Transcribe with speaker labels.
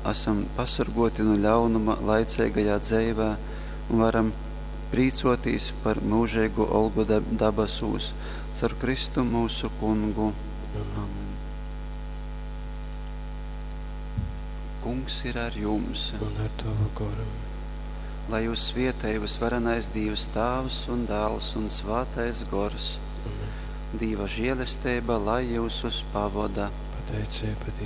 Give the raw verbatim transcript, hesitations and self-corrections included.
Speaker 1: esam pasargoti no ļaunuma laicīgajā dzīvē un varam prīcoties par mūžīgu olgu dabasūs, car Kristu mūsu kungu. Amen. Kungs ir ar jums.
Speaker 2: Un ar tavu garu.
Speaker 1: Lai jūs svietējus varenais Dievs Tēvs un Dēls un Svātais Gors.
Speaker 2: Amen.
Speaker 1: Dieva žēlastība, lai jūs uz pavoda.
Speaker 2: Pateicība Dievam.